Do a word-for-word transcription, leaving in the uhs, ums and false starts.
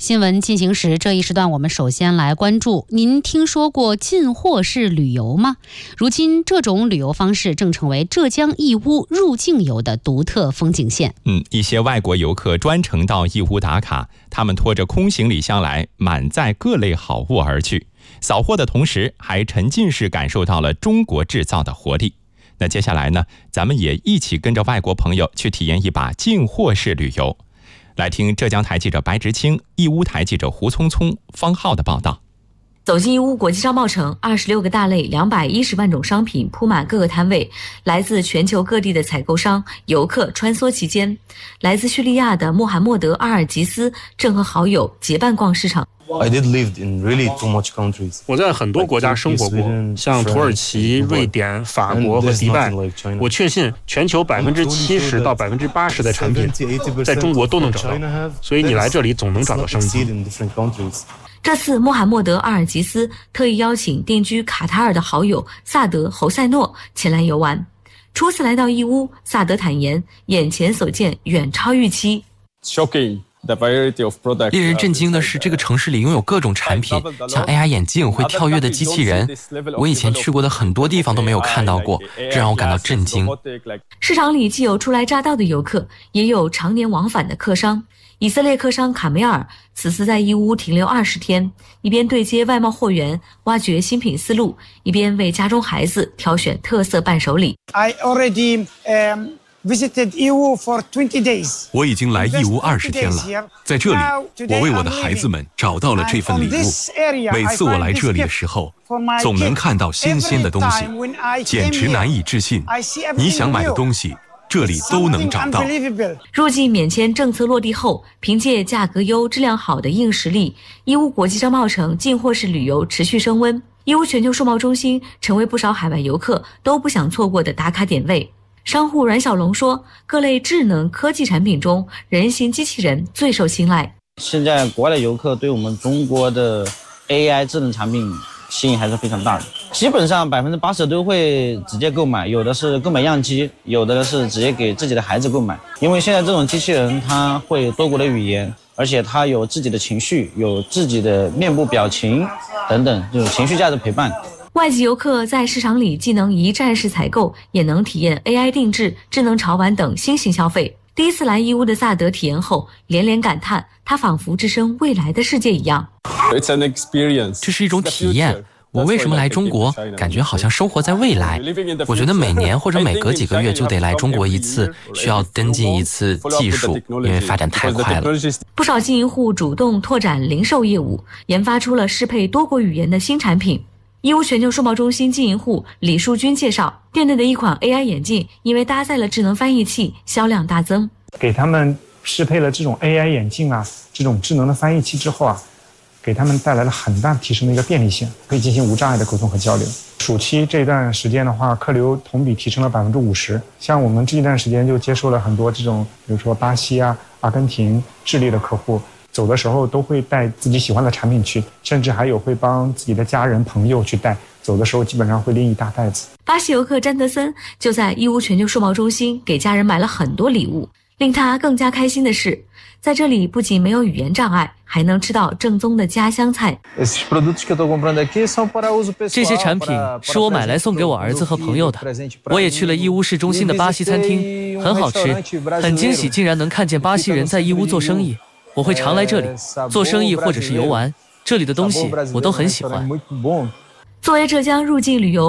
新闻进行时，这一时段我们首先来关注，您听说过进货式旅游吗？如今这种旅游方式正成为浙江义乌入境游的独特风景线。 嗯，一些外国游客专程到义乌打卡，他们拖着空行李箱来，满载各类好物而去，扫货的同时还沉浸式感受到了中国制造的活力。那接下来呢，咱们也一起跟着外国朋友去体验一把进货式旅游。来听浙江台记者白直清、义乌台记者胡聪聪、方浩的报道。 走进义乌国际商贸城，二十六个大类、两百一十万种商品铺满各个摊位，来自全球各地的采购商、游客穿梭其间。来自叙利亚的穆罕默德·阿尔吉斯正和好友结伴逛市场。 I did live in really too much countries. 我在很多国家生活过，像土耳其、瑞典、法国和迪拜。我确信全球百分之七十到百分之八十的产品在中国都能找到，所以你来这里总能找到商机。 这次穆罕默德·阿尔吉斯特意邀请定居卡塔尔的好友萨德·侯塞诺前来游玩。初次来到义乌，萨德坦言，眼前所见远超预期。 Shocking.令人震惊的是，这个城市里拥有各种产品，像 A I 眼镜、会跳跃的机器人，我以前去过的很多地方都没有看到过，这让我感到震惊。 市场里既有初来乍到的游客，也有常年往返的客商。以色列客商卡梅尔此次在义乌停留二十天，一边对接外贸货源，挖掘新品思路，一边为家中孩子挑选特色伴手礼。 I already, um... visited Yiwu for twenty days. 我已经来义乌二十天了，在这里，我为我的孩子们找到了这份礼物。每次我来这里的时候，总能看到新鲜的东西，简直难以置信。你想买的东西，这里都能找到。 入境免签政策落地后，凭借价格优、质量好的硬实力，义乌国际商贸城进货式旅游持续升温。义乌全球数贸中心成为不少海外游客都不想错过的打卡点位。商户阮小龙说，各类智能科技产品中，人形机器人最受青睐。 现在国外的游客对我们中国的 A I 智能产品吸引还是非常大的，基本上百分之八十都会直接购买，有的是购买样机，有的是直接给自己的孩子购买。因为现在这种机器人它会多国的语言，而且它有自己的情绪，有自己的面部表情等等，这种情绪价值陪伴。 外籍游客在市场里既能一站式采购，也能体验 A I 定制、智能潮玩等新型消费。第一次来义乌的萨德体验后，连连感叹，他仿佛置身未来的世界一样。 这是一种体验。我为什么来中国？感觉好像生活在未来。我觉得每年或者每隔几个月就得来中国一次，需要跟进一次技术，因为发展太快了。 不少经营户主动拓展零售业务，研发出了适配多国语言的新产品。义乌全球数贸中心经营户李淑君介绍，店内的一款 A I 眼镜因为搭载了智能翻译器，销量大增。 给他们适配了这种 A I 眼镜啊，这种智能的翻译器之后啊，给他们带来了很大提升的一个便利性，可以进行无障碍的沟通和交流。暑期这段时间的话，客流同比提升了百分之五十。像我们这一段时间就接受了很多这种，比如说巴西啊、阿根廷、智利的客户。走的时候都会带自己喜欢的产品去，甚至还有会帮自己的家人朋友去带，走的时候基本上会拎一大袋子。 巴西游客詹德森就在义乌全球数贸中心给家人买了很多礼物。令他更加开心的是，在这里不仅没有语言障碍，还能吃到正宗的家乡菜。 这些产品是我买来送给我儿子和朋友的。我也去了义乌市中心的巴西餐厅，很好吃，很惊喜竟然能看见巴西人在义乌做生意。我会常来这里做生意或者是游玩，这里的东西我都很喜欢。 作为浙江入境旅游